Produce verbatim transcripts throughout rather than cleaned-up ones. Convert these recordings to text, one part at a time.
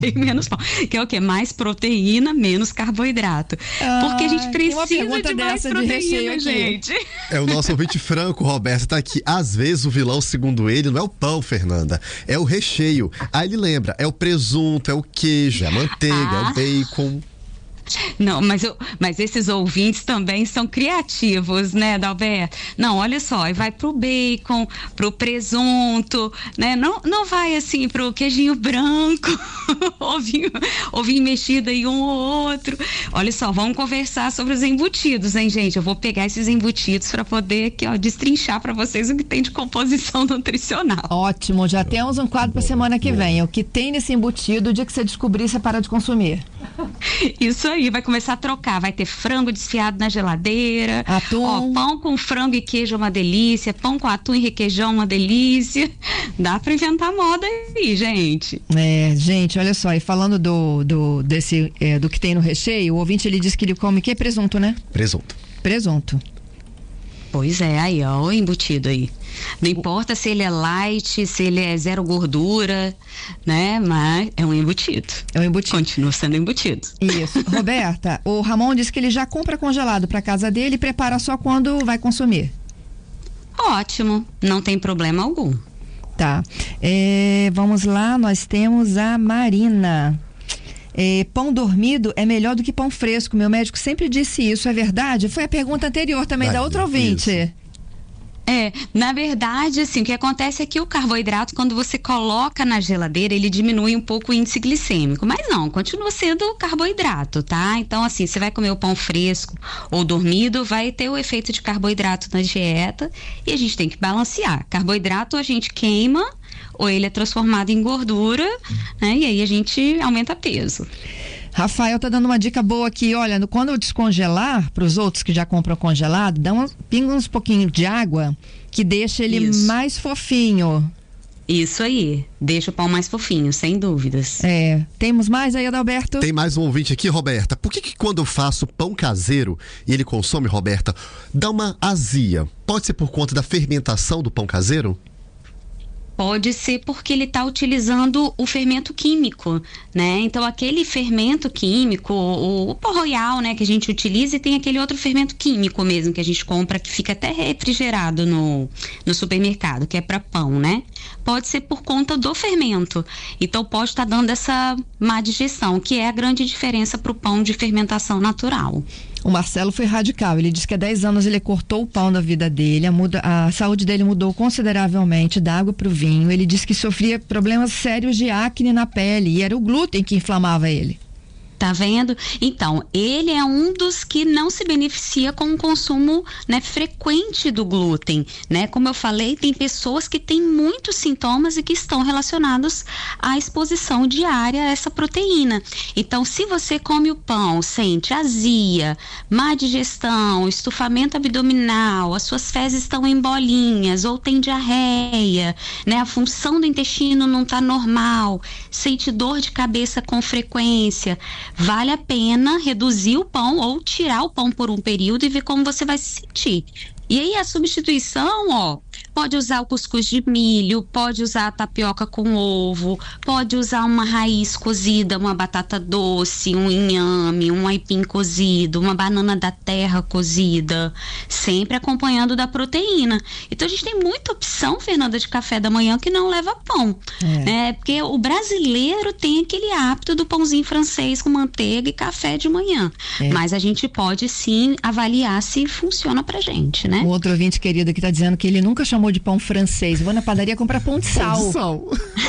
menos pão. Que é o quê? Mais proteína, menos carboidrato. Ah, porque a gente precisa de mais proteína, de gente. É o nosso ouvinte Franco, Roberto, tá aqui. Às vezes o vilão, segundo ele, não é o pão, Fernanda, é o recheio. Aí ele lembra, é o presunto, é o queijo, é a manteiga, ah. é o bacon. Não, mas, eu, mas esses ouvintes também são criativos, né, Dalberto? Não, olha só, vai pro bacon, pro presunto, né? Não, não vai assim pro queijinho branco, ovinho, ovinho mexido aí um ou outro. Olha só, vamos conversar sobre os embutidos, hein, gente? Eu vou pegar esses embutidos para poder aqui, ó, destrinchar para vocês o que tem de composição nutricional. Ótimo, já temos um quadro para semana que vem. O que tem nesse embutido, o dia que você descobrir, você para de consumir. Isso aí, vai começar a trocar, vai ter frango desfiado na geladeira, atum. Ó, pão com frango e queijo é uma delícia, pão com atum e requeijão é uma delícia, dá pra inventar moda aí, gente. É, gente, olha só, e falando do, do, desse, é, do que tem no recheio, o ouvinte, ele disse que ele come, que é presunto, né? Presunto. Presunto. Pois é, aí ó, o embutido aí. Não importa se ele é light, se ele é zero gordura, né? Mas é um embutido. É um embutido. Continua sendo embutido. Isso. Roberta, o Ramon disse que ele já compra congelado para casa dele e prepara só quando vai consumir. Ótimo, não tem problema algum. Tá. É, vamos lá, nós temos a Marina. É, pão dormido é melhor do que pão fresco. Meu médico sempre disse isso, é verdade? Foi a pergunta anterior também Vai, da outra ouvinte. Isso. É, na verdade, assim, o que acontece é que o carboidrato, quando você coloca na geladeira, ele diminui um pouco o índice glicêmico, mas não, continua sendo carboidrato, tá? Então, assim, você vai comer o pão fresco ou dormido, vai ter o efeito de carboidrato na dieta e a gente tem que balancear. Carboidrato a gente queima ou ele é transformado em gordura, né? E aí a gente aumenta peso. Rafael tá dando uma dica boa aqui, olha, no, quando eu descongelar, para os outros que já compram congelado, dá um, pinga uns pouquinhos de água que deixa ele Isso. mais fofinho. Isso aí, deixa o pão mais fofinho, sem dúvidas. É, temos mais aí, Adalberto? Tem mais um ouvinte aqui, Roberta. Por que que quando eu faço pão caseiro e ele consome, Roberta, dá uma azia? Pode ser por conta da fermentação do pão caseiro? Pode ser porque ele está utilizando o fermento químico, né? Então, aquele fermento químico, o, o pó royal, né, que a gente utiliza, e tem aquele outro fermento químico mesmo que a gente compra, que fica até refrigerado no, no supermercado, que é para pão, né? Pode ser por conta do fermento. Então, pode estar tá dando essa má digestão, que é a grande diferença para o pão de fermentação natural. O Marcelo foi radical, ele disse que há dez anos ele cortou o pão da vida dele, a, muda, a saúde dele mudou consideravelmente, da água para o vinho. Ele disse que sofria problemas sérios de acne na pele e era o glúten que inflamava ele. Tá vendo? Então, ele é um dos que não se beneficia com o consumo, né, frequente do glúten, né? Como eu falei, tem pessoas que têm muitos sintomas e que estão relacionados à exposição diária a essa proteína. Então, se você come o pão, sente azia, má digestão, estufamento abdominal, as suas fezes estão em bolinhas ou tem diarreia, né? A função do intestino não tá normal, sente dor de cabeça com frequência, vale a pena reduzir o pão ou tirar o pão por um período e ver como você vai se sentir. E aí a substituição, ó, pode usar o cuscuz de milho, pode usar a tapioca com ovo, pode usar uma raiz cozida, uma batata doce, um inhame, um aipim cozido, uma banana da terra cozida, sempre acompanhando da proteína. Então a gente tem muita opção, Fernanda, de café da manhã que não leva pão, é. né? Porque o brasileiro tem aquele hábito do pãozinho francês com manteiga e café de manhã, é. mas a gente pode sim avaliar se funciona pra gente, né? O outro ouvinte querido que tá dizendo que ele nunca chamou de pão francês. Vou na padaria comprar pão de sal. Pão de sal.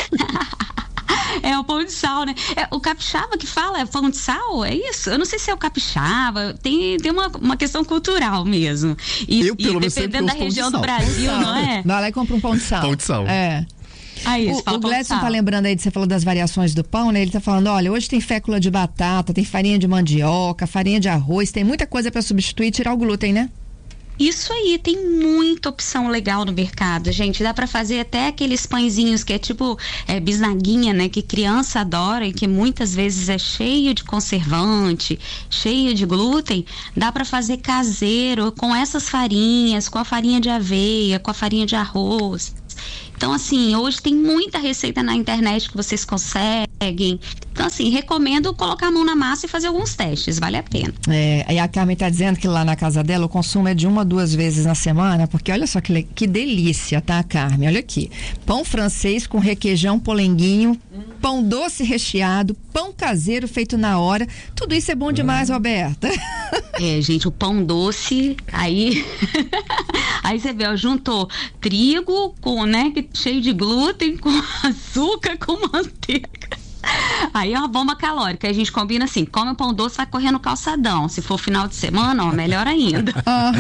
É o pão de sal, né? É, o capixaba que fala é pão de sal? É isso? Eu não sei se é o capixaba. Tem, tem uma, uma questão cultural mesmo. E, eu, pelo e dependendo da região do Brasil, não é? Vai lá e compra um pão de sal. Pão de sal. É. Aí, o o Gledson tá lembrando aí de você falou das variações do pão, né? Ele tá falando, olha, hoje tem fécula de batata, tem farinha de mandioca, farinha de arroz, tem muita coisa para substituir e tirar o glúten, né? Isso aí, tem muita opção legal no mercado, gente. Dá pra fazer até aqueles pãezinhos que é tipo é, bisnaguinha, né? Que criança adora e que muitas vezes é cheio de conservante, cheio de glúten. Dá pra fazer caseiro com essas farinhas, com a farinha de aveia, com a farinha de arroz. Então, assim, hoje tem muita receita na internet que vocês conseguem. Então, assim, recomendo colocar a mão na massa e fazer alguns testes, vale a pena. É, e a Carmen tá dizendo que lá na casa dela o consumo é de uma, duas vezes na semana, porque olha só que, que delícia, tá, Carmen? Olha aqui, pão francês com requeijão, polenguinho, hum. pão doce recheado, pão caseiro feito na hora, tudo isso é bom demais, hum. Roberta. É, gente, o pão doce, aí aí você vê, ó, juntou trigo com, né, cheio de glúten, com açúcar, com manteiga. Aí é uma bomba calórica. A gente combina assim: come o pão doce, vai correr no calçadão. Se for final de semana, ó, melhor ainda.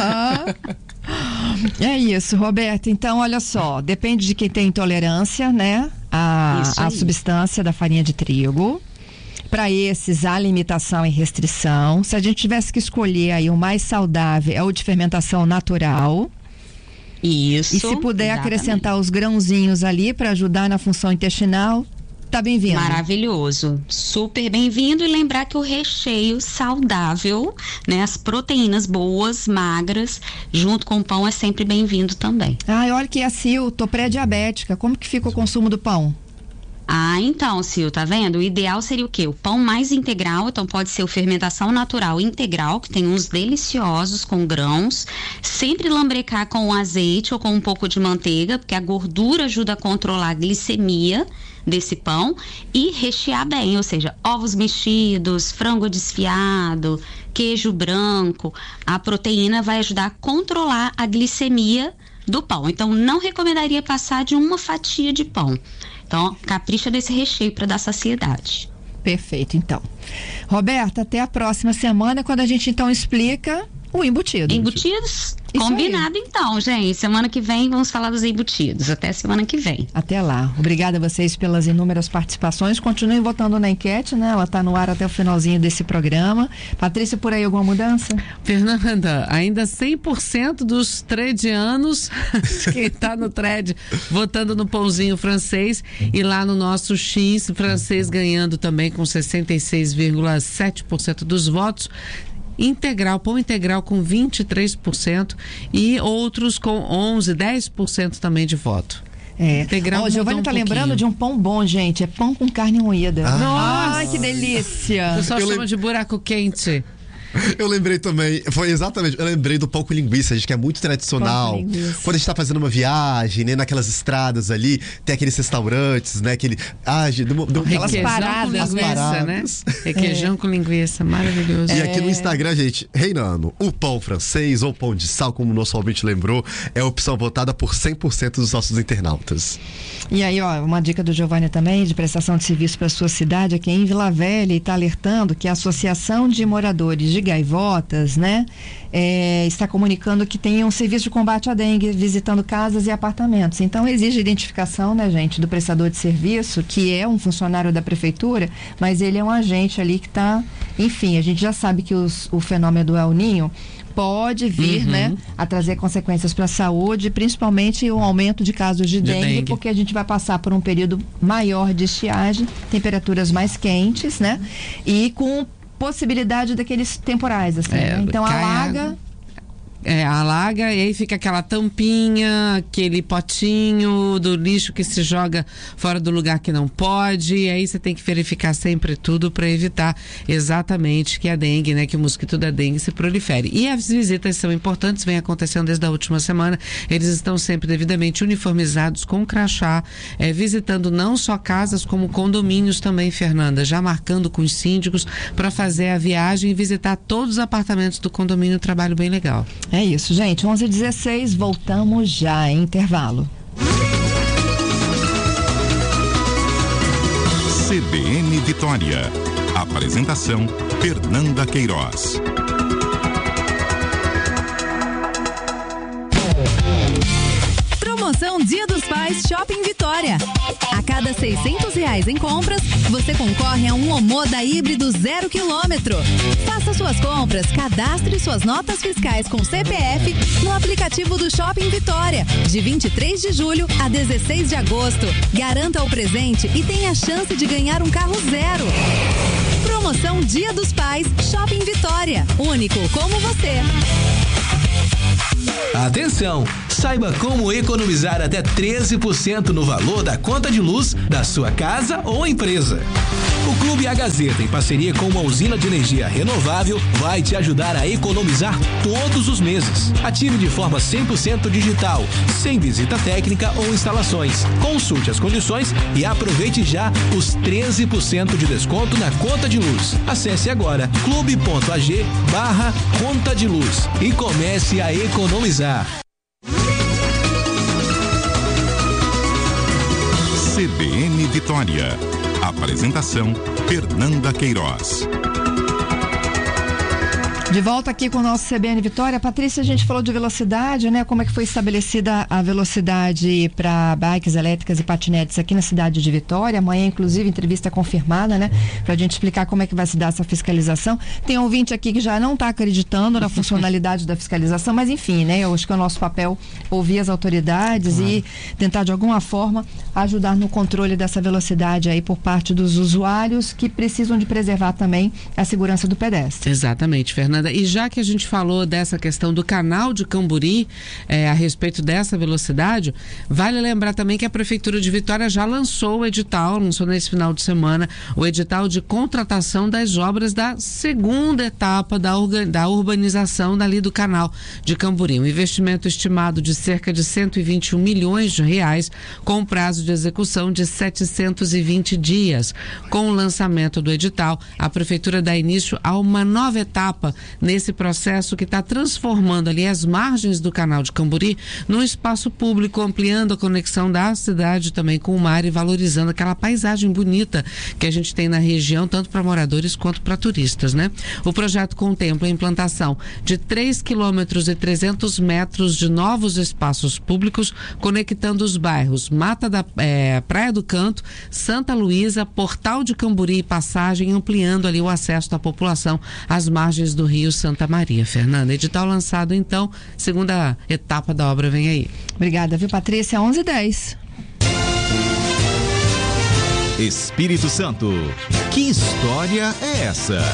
Uhum. É isso, Roberto. Então, olha só, depende de quem tem intolerância, né? A, a substância da farinha de trigo. Para esses, há limitação e restrição. Se a gente tivesse que escolher aí o mais saudável, é o de fermentação natural. Isso. E se puder exatamente. acrescentar os grãozinhos ali para ajudar na função intestinal, tá bem-vindo. Maravilhoso, super bem-vindo. E lembrar que o recheio saudável, né, as proteínas boas, magras, junto com o pão é sempre bem-vindo também. Ah, olha que a Sil, tô pré-diabética, como que fica o consumo do pão? Ah, então, Sil, tá vendo? O ideal seria o quê? O pão mais integral, então pode ser o fermentação natural integral, que tem uns deliciosos com grãos. Sempre lambrecar com azeite ou com um pouco de manteiga, porque a gordura ajuda a controlar a glicemia desse pão, e rechear bem, ou seja, ovos mexidos, frango desfiado, queijo branco. A proteína vai ajudar a controlar a glicemia do pão. Então, não recomendaria passar de uma fatia de pão. Então, capricha desse recheio para dar saciedade. Perfeito, então. Roberta, até a próxima semana, quando a gente então explica o embutido. Embutidos? Isso combinado aí. Então, gente. Semana que vem vamos falar dos embutidos. Até semana que vem. Até lá. Obrigada a vocês pelas inúmeras participações. Continuem votando na enquete, né? Ela está no ar até o finalzinho desse programa. Patrícia, por aí alguma mudança? Fernanda, ainda cem por cento dos tredianos, quem está no thread, votando no pãozinho francês, e lá no nosso X francês ganhando também com sessenta e seis vírgula sete por cento dos votos. Integral, pão integral com vinte e três por cento e outros com onze, dez por cento também de voto. É. Integral. Ó, o Giovanni um tá pouquinho. Lembrando de um pão bom, gente. É pão com carne moída. Ah. Nossa! Ai, que delícia! O pessoal chama lem... de buraco quente. Eu lembrei também, foi exatamente, eu lembrei do pão com linguiça, gente, que é muito tradicional. Quando a gente tá fazendo uma viagem, né, naquelas estradas ali, tem aqueles restaurantes, né, aquele, ah, deu, deu aquelas paradas, com linguiça, paradas, né? Requeijão é. com linguiça, maravilhoso. E é. aqui no Instagram, gente, reinando, o pão francês ou pão de sal, como o nosso ouvinte lembrou, é a opção votada por cem por cento dos nossos internautas. E aí, ó, uma dica do Giovanni também, de prestação de serviço para sua cidade, aqui em Vila Velha, e está alertando que a Associação de Moradores de Gaivotas, né, é, está comunicando que tem um serviço de combate à dengue visitando casas e apartamentos. Então, exige identificação, né, gente, do prestador de serviço, que é um funcionário da prefeitura, mas ele é um agente ali que está, enfim, a gente já sabe que os, o fenômeno do El Niño pode vir, uhum. né, a trazer consequências para a saúde, principalmente o aumento de casos de, de dengue, dengue, porque a gente vai passar por um período maior de estiagem, temperaturas mais quentes, né, e com possibilidade daqueles temporais, assim, é, né? Então alaga. É, alaga e aí fica aquela tampinha, aquele potinho do lixo que se joga fora do lugar que não pode, e aí você tem que verificar sempre tudo para evitar exatamente que a dengue, né, que o mosquito da dengue se prolifere. E as visitas são importantes, vem acontecendo desde a última semana, eles estão sempre devidamente uniformizados com crachá, é, visitando não só casas como condomínios também, Fernanda, já marcando com os síndicos para fazer a viagem e visitar todos os apartamentos do condomínio, um trabalho bem legal. É isso, gente. onze e dezesseis, voltamos já em intervalo. C B N Vitória. Apresentação: Fernanda Queiroz. Promoção Dia dos Pais Shopping Vitória. A cada seiscentos reais em compras, você concorre a um Omoda híbrido zero quilômetro. Faça suas compras, cadastre suas notas fiscais com C P F no aplicativo do Shopping Vitória, de vinte e três de julho a dezesseis de agosto. Garanta o presente e tenha a chance de ganhar um carro zero. Promoção Dia dos Pais Shopping Vitória. Único como você. Atenção! Saiba como economizar até treze por cento no valor da conta de luz da sua casa ou empresa. O Clube A Gazeta, em parceria com uma usina de energia renovável, vai te ajudar a economizar todos os meses. Ative de forma cem por cento digital, sem visita técnica ou instalações. Consulte as condições e aproveite já os treze por cento de desconto na conta de luz. Acesse agora clube.ag barra conta de luz e comece a economizar. C B N Vitória. Apresentação Fernanda Queiroz. De volta aqui com o nosso C B N Vitória. Patrícia, a gente falou de velocidade, né? Como é que foi estabelecida a velocidade para bikes elétricas e patinetes aqui na cidade de Vitória. Amanhã, inclusive, entrevista confirmada, né? Pra gente explicar como é que vai se dar essa fiscalização. Tem um ouvinte aqui que já não está acreditando na funcionalidade da fiscalização, mas enfim, né? Eu acho que é o nosso papel ouvir as autoridades uhum. e tentar, de alguma forma, ajudar no controle dessa velocidade aí por parte dos usuários que precisam de preservar também a segurança do pedestre. Exatamente, Fernanda. E já que a gente falou dessa questão do canal de Camburi, é, a respeito dessa velocidade, vale lembrar também que a Prefeitura de Vitória já lançou o edital, lançou nesse final de semana, o edital de contratação das obras da segunda etapa da, urga, da urbanização dali do canal de Camburi. Um investimento estimado de cerca de cento e vinte e um milhões de reais, com prazo de execução de setecentos e vinte dias. Com o lançamento do edital, a Prefeitura dá início a uma nova etapa nesse processo que está transformando ali as margens do canal de Camburi num espaço público, ampliando a conexão da cidade também com o mar e valorizando aquela paisagem bonita que a gente tem na região, tanto para moradores quanto para turistas, né? O projeto contempla a implantação de três quilômetros e trezentos metros de novos espaços públicos, conectando os bairros Mata da é, Praia do Canto, Santa Luísa, Portal de Camburi e Passagem, ampliando ali o acesso da população às margens do Rio Santa Maria. Fernanda, edital lançado então, segunda etapa da obra vem aí. Obrigada, viu, Patrícia? onze e dez. Espírito Santo, que história é essa?